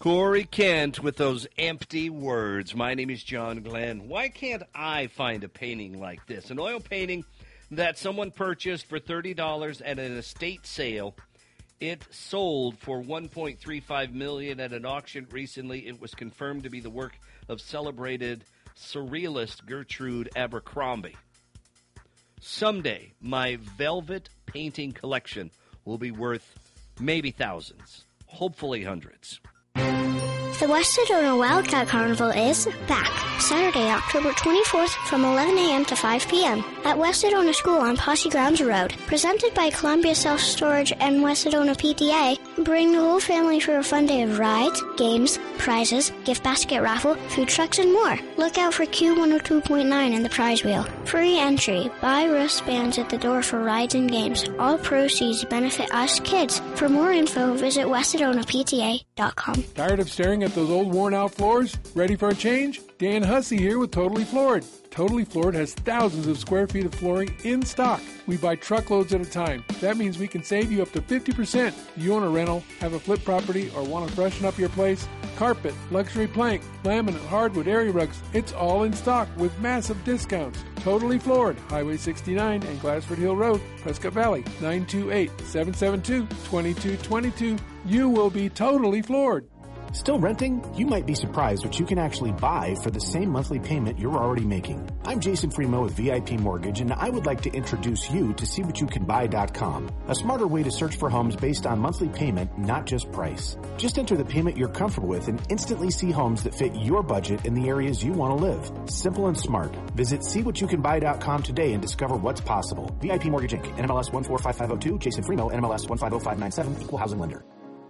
Corey Kent with those empty words. My name is John Glenn. Why can't I find a painting like this? An oil painting that someone purchased for $30 at an estate sale. It sold for $1.35 million at an auction recently. It was confirmed to be the work of celebrated surrealist Gertrude Abercrombie. Someday, my velvet painting collection will be worth maybe thousands, hopefully hundreds. The West Sedona Wildcat Carnival is back Saturday, October 24th from 11 a.m. to 5 p.m. at West Sedona School on Posse Grounds Road. Presented by Columbia Self-Storage and West Sedona PTA, bring the whole family for a fun day of rides, games, prizes, gift basket raffle, food trucks, and more. Look out for Q102.9 in the prize wheel. Free entry. Buy wristbands at the door for rides and games. All proceeds benefit us kids. For more info, visit westsedonapta.com. Tired of staring at those old worn-out floors? Ready for a change? Dan Hussey here with Totally Floored. Totally Floored has thousands of square feet of flooring in stock. We buy truckloads at a time. That means we can save you up to 50%. You own a rental, have a flip property, or want to freshen up your place? Carpet, luxury plank, laminate, hardwood, area rugs, it's all in stock with massive discounts. Totally Floored, Highway 69 and Glassford Hill Road, Prescott Valley, 928-772-2222. You will be totally floored. Still renting? You might be surprised what you can actually buy for the same monthly payment you're already making. I'm Jason Fremo with VIP Mortgage, and I would like to introduce you to SeeWhatYouCanBuy.com, a smarter way to search for homes based on monthly payment, not just price. Just enter the payment you're comfortable with and instantly see homes that fit your budget in the areas you want to live. Simple and smart. Visit SeeWhatYouCanBuy.com today and discover what's possible. VIP Mortgage Inc. NMLS 145502. Jason Fremo, NMLS 150597. Equal housing lender.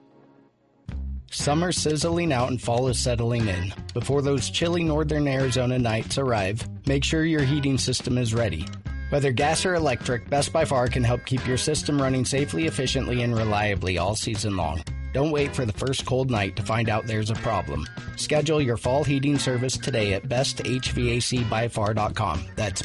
Summer's sizzling out and fall is settling in. Before those chilly northern Arizona nights arrive, make sure your heating system is ready. Whether gas or electric, Best by Far can help keep your system running safely, efficiently, and reliably all season long. Don't wait for the first cold night to find out there's a problem. Schedule your fall heating service today at besthvacbyfar.com. That's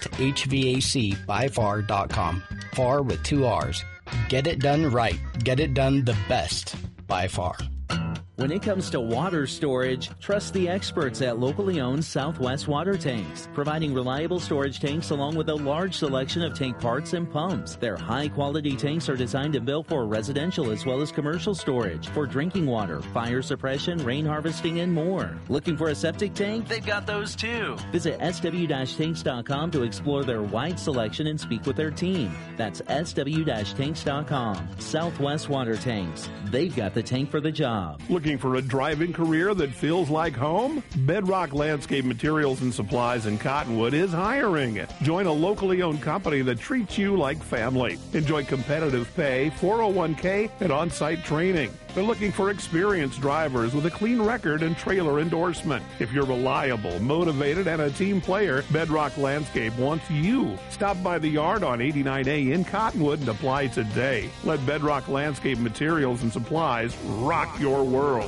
besthvacbyfar.com. Far with 2 R's. Get it done right. Get it done the best by far. When it comes to water storage, trust the experts at locally owned Southwest Water Tanks, providing reliable storage tanks along with a large selection of tank parts and pumps. Their high-quality tanks are designed and built for residential as well as commercial storage, for drinking water, fire suppression, rain harvesting, and more. Looking for a septic tank? They've got those too. Visit sw-tanks.com to explore their wide selection and speak with their team. That's sw-tanks.com. Southwest Water Tanks. They've got the tank for the job. Looking for a driving career that feels like home? Bedrock Landscape Materials and Supplies in Cottonwood is hiring. Join a locally owned company that treats you like family. Enjoy competitive pay, 401k, and on-site training. They're looking for experienced drivers with a clean record and trailer endorsement. If you're reliable, motivated, and a team player, Bedrock Landscape wants you. Stop by the yard on 89A in Cottonwood and apply today. Let Bedrock Landscape Materials and Supplies rock your world.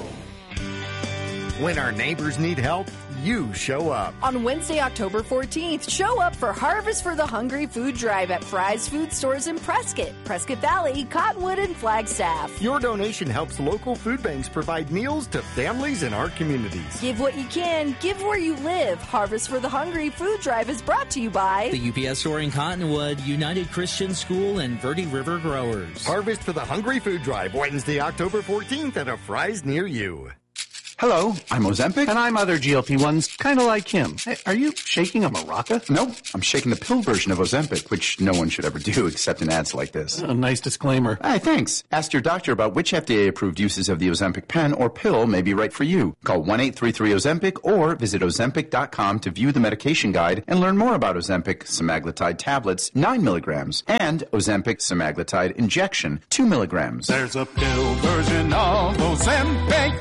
When our neighbors need help, you show up. On Wednesday, October 14th, show up for Harvest for the Hungry food drive at Fry's Food Stores in Prescott, Prescott Valley, Cottonwood, and Flagstaff. Your donation helps local food banks provide meals to families in our communities. Give what you can, give where you live. Harvest for the Hungry food drive is brought to you by the UPS Store in Cottonwood, United Christian School, and Verde River Growers. Harvest for the Hungry food drive, Wednesday, October 14th at a Fry's near you. Hello, I'm Ozempic, and I'm other GLP-1s, kind of like him. Hey, are you shaking a maraca? Nope, I'm shaking the pill version of Ozempic, which no one should ever do except in ads like this. A nice disclaimer. Hey, thanks. Ask your doctor about which FDA-approved uses of the Ozempic pen or pill may be right for you. Call 1-833-OZEMPIC or visit Ozempic.com to view the medication guide and learn more about Ozempic semaglutide tablets, 9 milligrams, and Ozempic semaglutide injection, 2 milligrams. There's a pill version of Ozempic.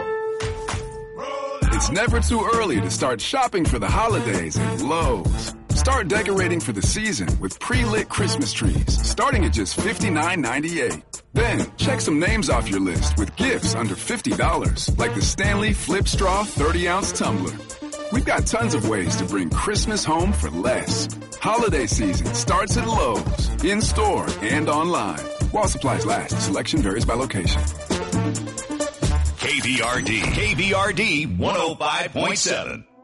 It's never too early to start shopping for the holidays at Lowe's. Start decorating for the season with pre-lit Christmas trees, starting at just $59.98. Then, check some names off your list with gifts under $50, like the Stanley Flip Straw 30-ounce tumbler. We've got tons of ways to bring Christmas home for less. Holiday season starts at Lowe's, in-store and online. While supplies last, selection varies by location. KBRD 105.7.